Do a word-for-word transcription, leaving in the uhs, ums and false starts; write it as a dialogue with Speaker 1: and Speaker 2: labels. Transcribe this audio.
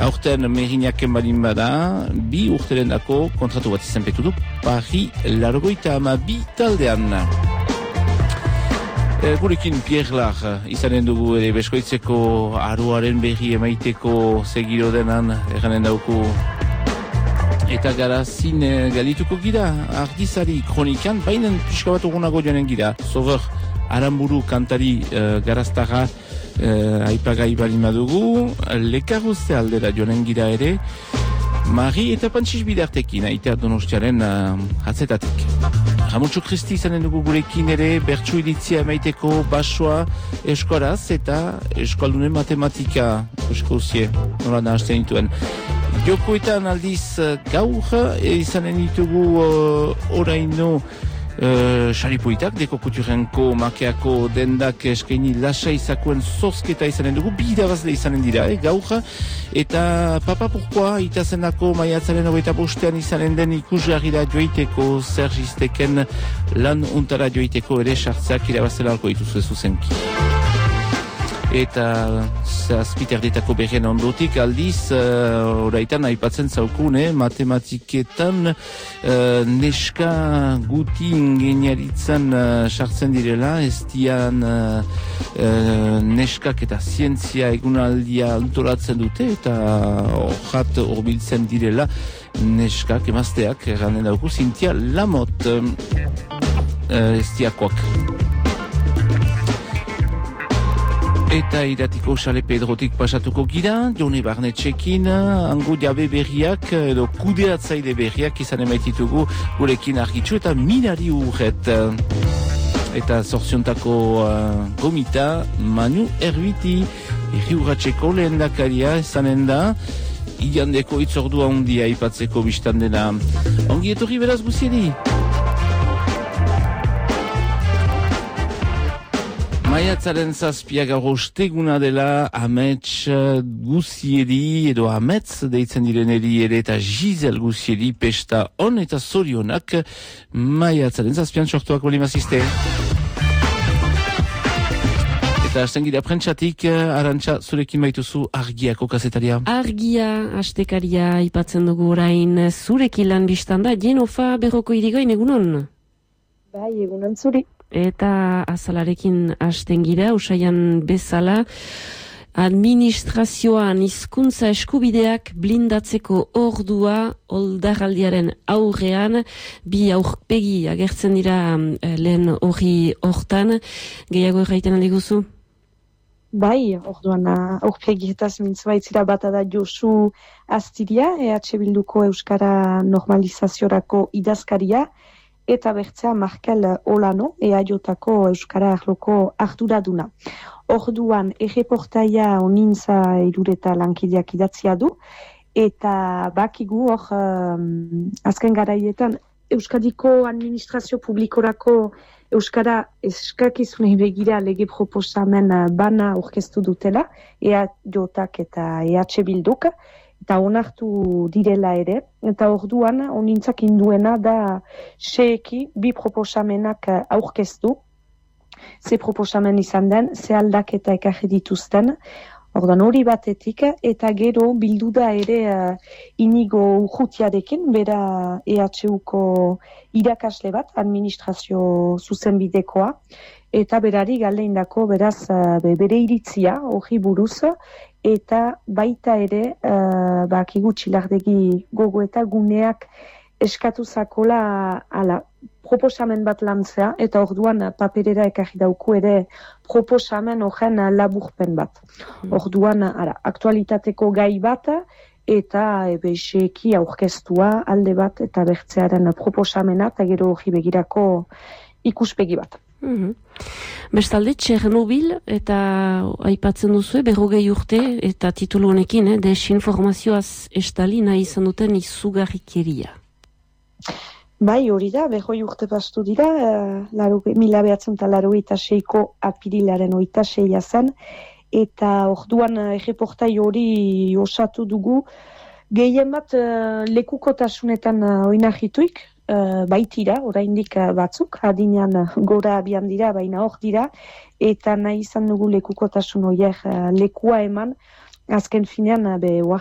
Speaker 1: Aurten Merinaken balin bada, bi urteren dako kontratu bat izenpetu du Paris laurogeita hamabi taldean. E, gurekin Pierre Lar izanen dugu ere beskoitzeko aroaren berri emaiteko segiro denan eranen dauku. Eta gara zine galituko gira argizari kronikan, bainen pixka bat ugunago joanen gira. Zober Aramburu kantari uh, garaztaga uh, aipagai balin badugu, lekarroze aldera joanen gira ere, Mari eta Pantsiz bidartekin, aitea Donostiaren uh, atzetatik. Ramontxo Kristi izanen dugu gurekin ere, bertsu iritzia emaiteko basoa eskoraz eta eskaldunen matematika eskozie, nola nahazten dituen. Jokoetan aldiz gaur, e, izanen ditugu uh, oraino Xaripoitak, uh, deko kuturenko makeako dendak eskaini lasa izakuen zozketa izanen dugu, bidabazle izanen dira, eh, gaur, eta papa pourkoa itazenako maiatzaren hogeita bostean izanen den ikusgarrira joiteko zerzisteken lan untara joiteko ere sartzeak irabazela alko dituzu zuzenki. Eta zazpiterdetako berrien ondotik aldiz, uh, oraitan aipatzen zaukune, matematiketan uh, neska guti ingeniaritzan uh, sartzen direla, ez dian uh, uh, neskak eta zientzia egunaldia antolatzen dute, eta horrat horbiltzen direla neskak emazteak, erranen dauku, Zintia Lamot uh, ez diakoak. Eta iratiko Xale Pedrotik pasatuko gira, Jone Barnetxekin, hango jabe berriak, edo kudeatzaile berriak izan emaititugu gurekin argitxu eta minari urret. Eta zorziontako uh, gomita, Manu Erviti, erri urratxeko lehen dakaria, esanen da, igandeko itzordua ondia ipatzeko biztan dena. Ongi etorri beraz guziedi! Maiatzaren zazpia gaur osteguna dela amets guzieri edo amets deitzen direneri ere eta Gisel guzieri pesta on eta zorionak maiatzaren zazpian sortuak bolimazizte. Eta hasten gira prentsatik, Arantxa, zurekin baituzu argiako kazetaria.
Speaker 2: Argia, astekaria ipatzen dugu orain zurekin lan biztan da, Jenofa Berroko irigoin egunon?
Speaker 3: Bai, egunon zuri.
Speaker 2: Eta azalarekin hasten gira, usaian bezala, administrazioan hizkuntza eskubideak blindatzeko ordua oldarraldiaren aurrean, bi aurpegi agertzen dira lehen horri hortan, gehiago erraiten aldi guzu?
Speaker 3: Bai, orduan aurpegi eta zmintzbaitzira bata da Josu Astiria, E H Bilduko Euskara Normalizaziorako idazkaria, eta bertzea Markel Olano, E A Jotako Euskara Arloko arduraduna. Orduan, erreportaia onintza irureta lankideak idatzia du, eta bakigu hor, um, azken garaietan, Euskadiko administrazio publikorako Euskara eskakizunei begira lege proposamen bana aurkeztu dutela, E A Jotak eta E H Bilduk, eta onartu direla ere, eta orduan onintzak induena da seeki bi proposamenak aurkeztu, ze proposamen izan den, ze aldaketa ekarri dituzten, orduan hori batetik, eta gero bildu da ere uh, Inigo Urrutiarekin, bera E H Uko irakasle bat, administrazio zuzenbidekoa, eta berari galdeindako beraz uh, bere iritzia, hori buruz, eta baita ere, uh, bakigu txilardegi gogo eta guneak eskatu zakola ala, proposamen bat lantzea, eta orduan paperera ekarri dauku ere proposamen horren laburpen bat. Orduan, ara, aktualitateko gai bat, eta ebeixeki aurkeztua alde bat, eta bertzearen proposamena, eta gero hori begirako ikuspegi bat.
Speaker 2: Mm-hmm. Bestalde, Txernobil eta aipatzen duzu, berrogei urte eta titulu honekin, eh, desinformazioaz estali nahi izan duten izugarrikeria.
Speaker 3: Bai, hori da, berrogei urte pastu dira, uh, mila behatzen eta laro eta seiko apirilaren oita seia zen, eta orduan uh, erreportai hori osatu dugu, gehien bat uh, lekukotasunetan uh, oinarrituik, Uh, baitira, oraindik uh, batzuk, adinean uh, gora abian dira, baina hor dira, eta nahi izan dugu lekukotasun horiek uh, lekua eman, azken finean, uh, be,